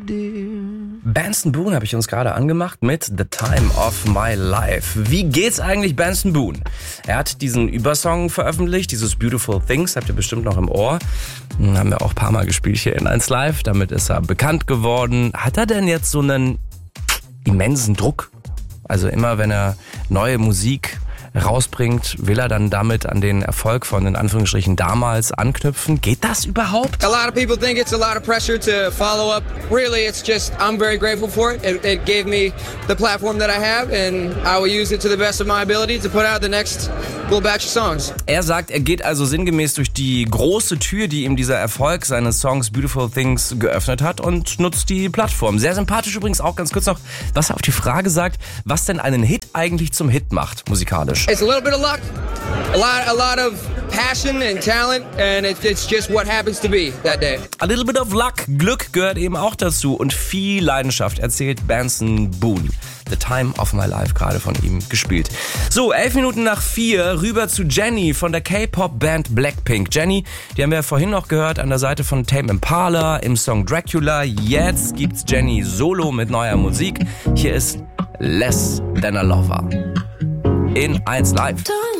Benson Boone habe ich uns gerade angemacht mit The Time of My Life. Wie geht's eigentlich Benson Boone? Er hat diesen Übersong veröffentlicht, dieses Beautiful Things, habt ihr bestimmt noch im Ohr. Haben wir auch ein paar Mal gespielt hier in 1 Live, damit ist er bekannt geworden. Hat er denn jetzt so einen immensen Druck? Also immer wenn er neue Musik rausbringt, will er dann damit an den Erfolg von, in Anführungsstrichen, damals anknüpfen? Geht das überhaupt? A lot of people think it's a lot of pressure to follow up. Really, it's just, I'm very grateful for it. It gave me the platform that I have and I will use it to the best of my ability to put out the next little batch of songs. Er sagt, er geht also sinngemäß durch die große Tür, die ihm dieser Erfolg seines Songs Beautiful Things geöffnet hat und nutzt die Plattform. Sehr sympathisch übrigens auch, ganz kurz noch, was er auf die Frage sagt, was denn einen Hit eigentlich zum Hit macht, musikalisch. It's a little bit of luck, a lot of passion and talent, and it's just what happens to be that day. A little bit of luck, Glück gehört eben auch dazu und viel Leidenschaft, erzählt Benson Boone. The Time of My Life, gerade von ihm gespielt. So, 11 Minuten nach 4, rüber zu Jennie von der K-Pop-Band Blackpink. Jennie, die haben wir vorhin noch gehört an der Seite von Tame Impala im Song Dracula. Jetzt gibt's Jennie solo mit neuer Musik. Hier ist Less Than a Lover in 1 Live.